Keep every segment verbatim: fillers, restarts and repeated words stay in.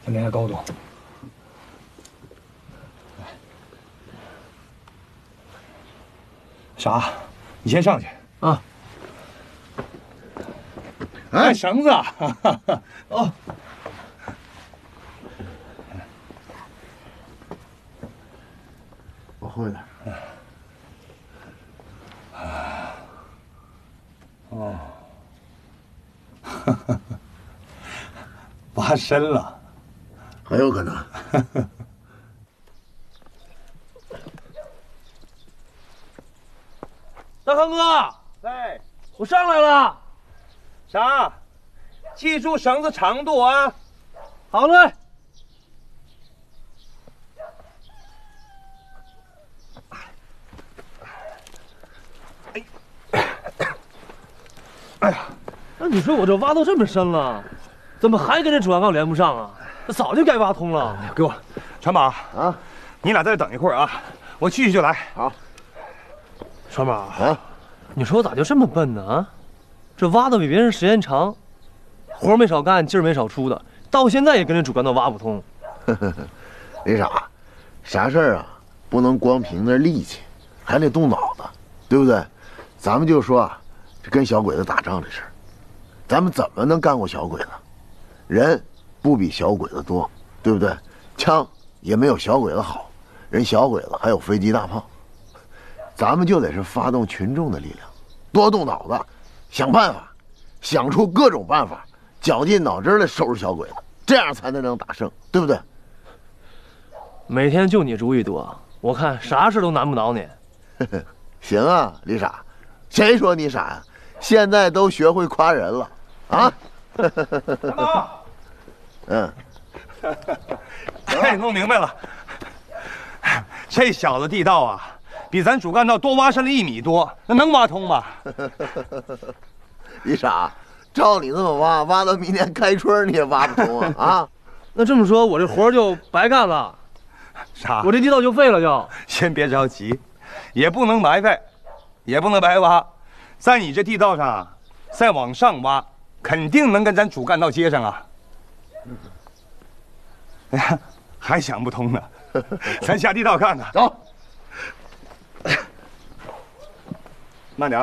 分点高度。傻，你先上去啊。 哎，绳子。 哦。 往后一点。 哦。挖深了， 很有可能。 大康哥， 哎， 我上来了。 啥？记住绳子长度啊！ 好嘞。哎，哎呀，那你说我这挖到这么深了，怎么还跟这主干杠连不上啊？这早就该挖通了。 给我，船马啊， 你俩在这等一会儿啊，我去去就来。 好。 船马啊， 你说我咋就这么笨呢？啊，这挖的比别人时间长，活没少干，劲儿没少出的，到现在也跟这主干道挖不通。 那啥，啥事儿啊，不能光凭那力气，还得动脑子，对不对？咱们就说啊，这跟小鬼子打仗这事儿，咱们怎么能干过小鬼子？人不比小鬼子多，对不对？枪也没有小鬼子好，人小鬼子还有飞机大炮。咱们就得是发动群众的力量，多动脑子，想办法，想出各种办法，绞尽脑汁来收拾小鬼子，这样才能能打胜，对不对？ 每天就你主意多，我看啥事都难不倒你。 行啊，李傻，谁说你傻呀？现在都学会夸人了啊！嗯， 哎，弄明白了，这小子地道啊！比咱主干道多挖深了一米多，那能挖通吗？ 李傻，照你这么挖，挖到明年开春你也挖不通啊！啊， 那这么说，我这活就白干了？ 啥？ 我这地道就废了就？ 先别着急，也不能白费，也不能白挖，在你这地道上再往上挖，肯定能跟咱主干道接上啊！哎呀，还想不通呢，咱下地道看看。 走。 慢点。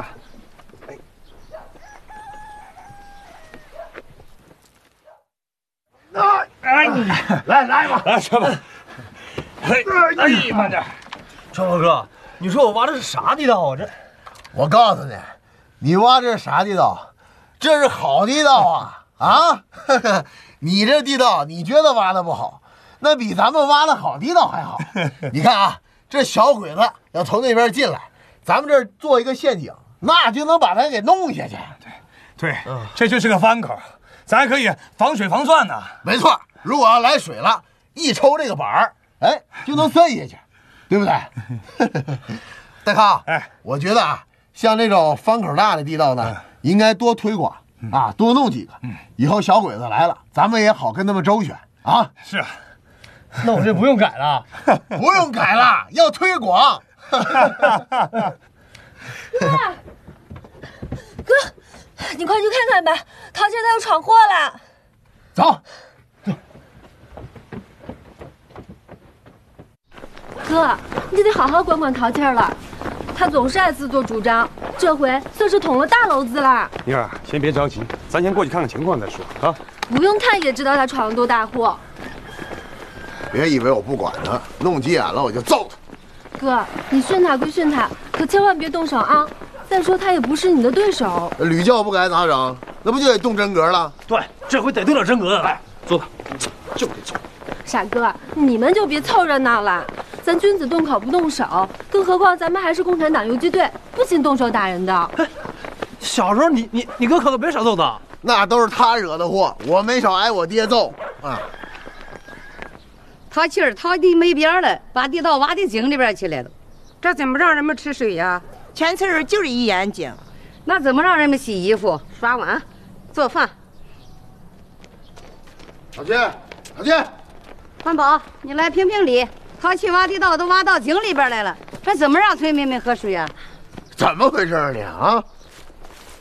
哎，哎，来来吧， 来，车吧。哎，哎，慢点。 川宝哥，你说我挖的是啥地道啊？这， 我告诉你，你挖这是啥地道？这是好地道啊！啊，你这地道你觉得挖的不好，那比咱们挖的好地道还好。你看啊，这小鬼子要从那边进来，咱们这儿做一个陷阱，那就能把他给弄下去。 对，对，嗯、这就是个翻口，咱还可以防水防钻呢。 没错，如果要来水了，一抽这个板儿，哎，就能钻下去，对不对？大康，哎，我觉得啊，像这种翻口大的地道呢，嗯、应该多推广啊，多弄几个。嗯，以后小鬼子来了，咱们也好跟他们周旋啊。 是啊。 那我这不用改了， 不用改了，要推广。 哥，哥，你快去看看吧，陶姐她又闯祸了。 走。 哥，你得好好管管陶倩了，她总是爱自作主张，这回算是捅了大娄子了。 妮儿，先别着急，咱先过去看看情况再说啊。 不用看也知道她闯了多大祸。 别以为我不管他，弄急眼了我就揍他。 哥，你训他归训他，可千万别动手啊！再说他也不是你的对手。 屡教不改咋整？那不就得动真格了？ 对，这回得动点真格的。来，坐吧，就得揍。 傻哥，你们就别凑热闹了。咱君子动口不动手，更何况咱们还是共产党游击队，不仅动手打人的。 小时候你你你哥可可别少揍他， 那都是他惹的祸，我没少挨我爹揍啊。 淘气儿淘的没边了，把地道挖到井里边去了，这怎么让人们吃水呀？ 全村人就是一眼井， 那怎么让人们洗衣服、刷碗、做饭？ 老七，老七， 环保，你来评评理。淘气挖地道都挖到井里边来了，这怎么让村民们喝水呀？ 怎么回事你啊？